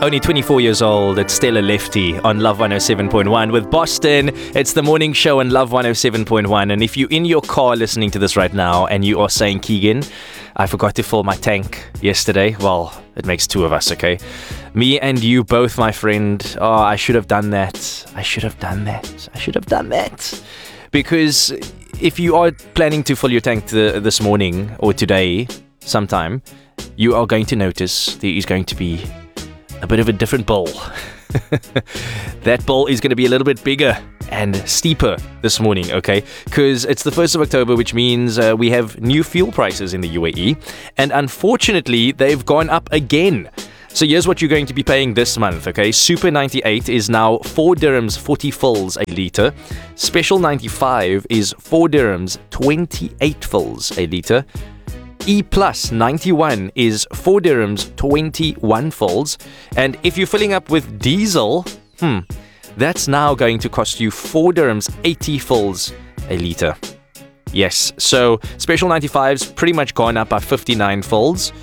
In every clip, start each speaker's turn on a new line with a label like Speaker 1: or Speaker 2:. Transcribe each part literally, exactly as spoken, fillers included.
Speaker 1: Only twenty-four years old, it's Stella Lefty on Love one oh seven point one with Boston. It's the morning show on Love one oh seven point one. And if you're in your car listening to this right now and you are saying, Keegan, I forgot to fill my tank yesterday. Well, it makes two of us, okay? Me and you both, my friend. Oh, I should have done that. I should have done that. I should have done that. Because if you are planning to fill your tank to, this morning or today, sometime, you are going to notice there is going to be a bit of a different bowl. That bowl is going to be a little bit bigger and steeper this morning, okay? Because it's the first of October, which means uh, we have new fuel prices in the U A E. And unfortunately, they've gone up again. So here's what you're going to be paying this month, okay? Super ninety-eight is now four dirhams forty fills a litre. Special ninety-five is four dirhams twenty-eight fills a litre. E Plus ninety-one is four dirhams twenty-one fills. And if you're filling up with diesel, hmm, that's now going to cost you four dirhams eighty fills a litre. Yes, so Special ninety-five's pretty much gone up by fifty-nine fills.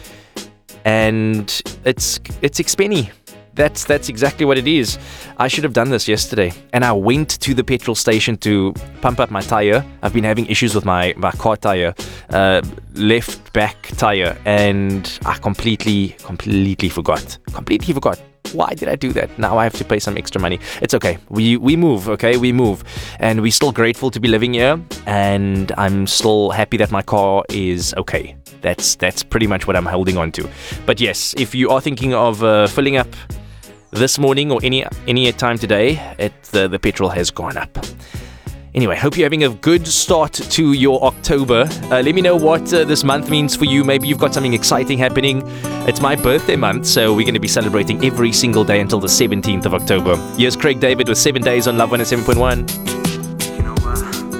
Speaker 1: And it's it's expenny. That's that's exactly what it is. I should have done this yesterday. And I went to the petrol station to pump up my tire. I've been having issues with my, my car tire, uh, left back tire, and I completely, completely forgot. Completely forgot. Why did I do that? Now I have to pay some extra money. It's okay. We we move, okay? We move. And we're still grateful to be living here. And I'm still happy that my car is okay. That's that's pretty much what I'm holding on to. But yes, if you are thinking of uh, filling up this morning or any any time today, it, the, the petrol has gone up. Anyway, hope you're having a good start to your October. Uh, let me know what uh, this month means for you. Maybe you've got something exciting happening. It's my birthday month, so we're going to be celebrating every single day until the seventeenth of October. Here's Craig David with seven days on Love one oh seven point one.